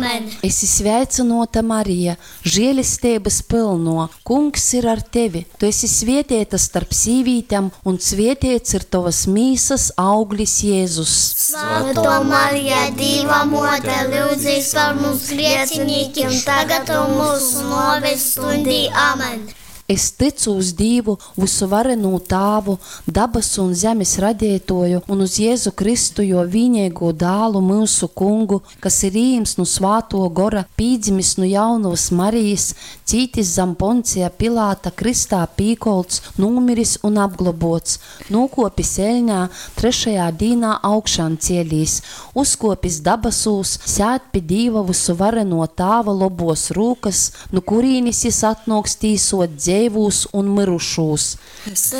Amen. Esi sveicinota Marija, žēlistības pilno, Kungs ir ar tevi. Tu esi svētīta starp sīvītēm, un svētīts ir tavas mīsas auglis Jēzus. Svētā Marija, Dieva mote, lūdzīs par mums grēciniekiem, tagad un mūsu nāves stundī. Amen. Es ticu uz Dievu, visu varenu Tāvu, dabas un zemes radītoju, un uz Jēzu Kristu, jo vienīgo dālu mūsu Kungu, kas ir īms no Svāto Gora, pīdzimis no jaunavas Marijas, cītis zem Poncija Pilāta, kristā pīkolts, numiris un apglobots, nokopis eļņā, 3. dīnā augšām cielīs, uzkopis dabasūs, sēt pie Dieva visu vareno Tāva lobos rūkas, no kurīnis jis atnoks tīsot dzēvūs un mirušūs.